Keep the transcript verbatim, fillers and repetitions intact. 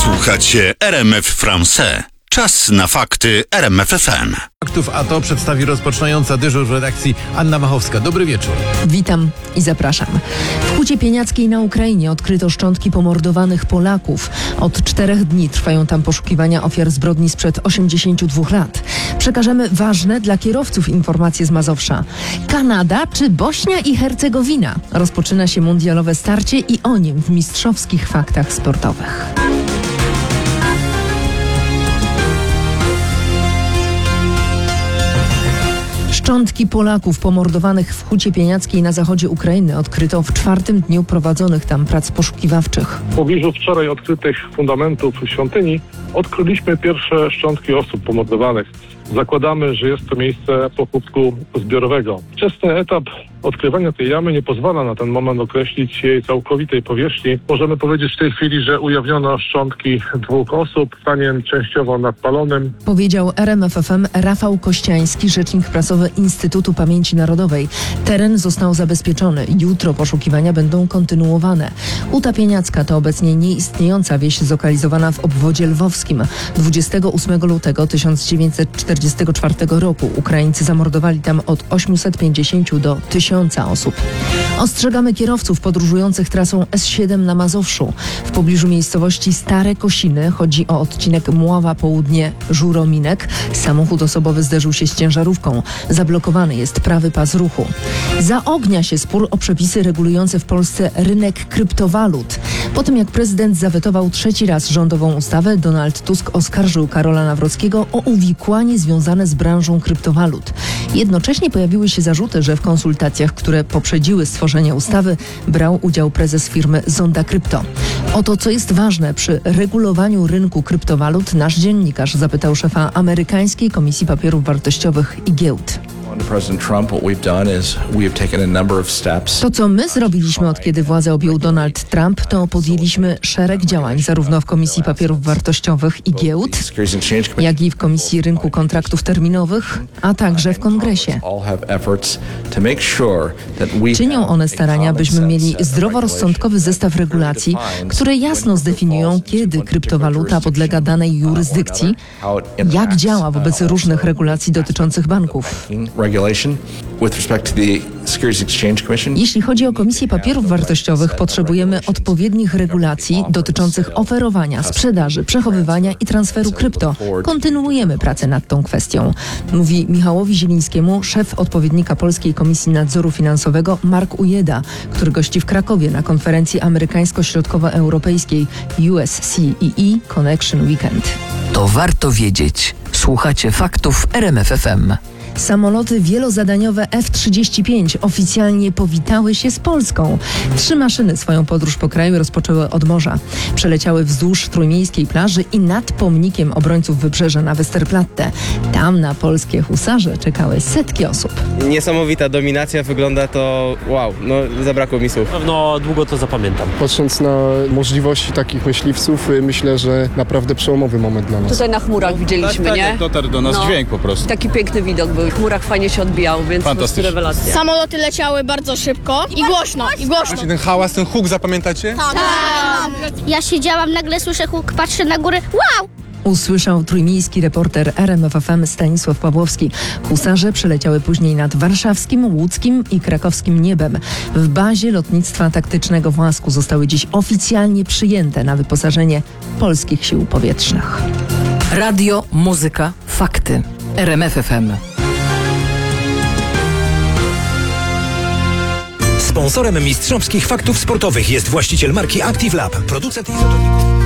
Słuchacie R M F Français. Czas na fakty R M F F M. Faktów, a to przedstawi rozpoczynająca dyżur w redakcji Anna Machowska. Dobry wieczór. Witam i zapraszam. W Hucie Pieniackiej na Ukrainie odkryto szczątki pomordowanych Polaków. Od czterech dni trwają tam poszukiwania ofiar zbrodni sprzed osiemdziesięciu dwóch lat. Przekażemy ważne dla kierowców informacje z Mazowsza. Kanada czy Bośnia i Hercegowina? Rozpoczyna się mundialowe starcie i o nim w mistrzowskich faktach sportowych. Szczątki Polaków pomordowanych w Hucie Pieniackiej na zachodzie Ukrainy odkryto w czwartym dniu prowadzonych tam prac poszukiwawczych. W pobliżu wczoraj odkrytych fundamentów świątyni odkryliśmy pierwsze szczątki osób pomordowanych. Zakładamy, że jest to miejsce pochówku zbiorowego. Wczesny etap odkrywania tej jamy nie pozwala na ten moment określić jej całkowitej powierzchni. Możemy powiedzieć w tej chwili, że ujawniono szczątki dwóch osób w stanie częściowo nadpalonym. Powiedział R M F F M Rafał Kościański, rzecznik prasowy Instytutu Pamięci Narodowej. Teren został zabezpieczony. Jutro poszukiwania będą kontynuowane. Huta Pieniacka to obecnie nieistniejąca wieś zlokalizowana w obwodzie lwowskim. dwudziestego ósmego lutego tysiąc dziewięćset czterdziestego czwartego roku Ukraińcy zamordowali tam od ośmiuset pięćdziesięciu do tysiąca osób. Ostrzegamy kierowców podróżujących trasą S siedem na Mazowszu. W pobliżu miejscowości Stare Kosiny chodzi o odcinek Mława Południe Żurominek. Samochód osobowy zderzył się z ciężarówką. Zablokowany jest prawy pas ruchu. Zaognia się spór o przepisy regulujące w Polsce rynek kryptowalut. Po tym jak prezydent zawetował trzeci raz rządową ustawę, Donald Tusk oskarżył Karola Nawrockiego o uwikłanie związane z branżą kryptowalut. Jednocześnie pojawiły się zarzuty, że w konsultacjach, które poprzedziły stworzenie ustawy, brał udział prezes firmy Zonda Krypto. O to, co jest ważne przy regulowaniu rynku kryptowalut, nasz dziennikarz zapytał szefa amerykańskiej Komisji Papierów Wartościowych i Giełd. To, co my zrobiliśmy od kiedy władzę objął Donald Trump, to podjęliśmy szereg działań zarówno w Komisji Papierów Wartościowych i Giełd, jak i w Komisji Rynku Kontraktów Terminowych, a także w Kongresie. Czynią one starania, byśmy mieli zdroworozsądkowy zestaw regulacji, które jasno zdefiniują, kiedy kryptowaluta podlega danej jurysdykcji, jak działa wobec różnych regulacji dotyczących banków. Jeśli chodzi o Komisję Papierów Wartościowych, potrzebujemy odpowiednich regulacji dotyczących oferowania, sprzedaży, przechowywania i transferu krypto. Kontynuujemy pracę nad tą kwestią, mówi Michałowi Zielińskiemu szef odpowiednika Polskiej Komisji Nadzoru Finansowego Mark Ujeda, który gości w Krakowie na konferencji amerykańsko-środkowoeuropejskiej U S C E E Connection Weekend. To warto wiedzieć. Słuchacie faktów R M F F M. Samoloty wielozadaniowe F trzydzieści pięć oficjalnie powitały się z Polską. Trzy maszyny swoją podróż po kraju rozpoczęły od morza. Przeleciały wzdłuż trójmiejskiej plaży i nad pomnikiem obrońców wybrzeża na Westerplatte. Tam na polskie husarze czekały setki osób. Niesamowita dominacja, wygląda to wow, no zabrakło mi słów. Pewno długo to zapamiętam. Patrząc na możliwości takich myśliwców, myślę, że naprawdę przełomowy moment dla nas. Tutaj na chmurach widzieliśmy, tak, nie? Tak, dotarł do nas no. dźwięk po prostu. Taki piękny widok był. W chmurach fajnie się odbijał, więc po prostu rewelacja. Samoloty leciały bardzo szybko i głośno, i głośno. Ten hałas, ten huk, zapamiętacie? Tak. Ja siedziałam, nagle słyszę huk, patrzę na górę, wow! Usłyszał trójmiejski reporter R M F F M Stanisław Pawłowski. Husarze przeleciały później nad warszawskim, łódzkim i krakowskim niebem. W bazie lotnictwa taktycznego w Łasku zostały dziś oficjalnie przyjęte na wyposażenie polskich sił powietrznych. Radio, muzyka, fakty. R M F F M. Sponsorem mistrzowskich faktów sportowych jest właściciel marki Active Lab, producent izotoników.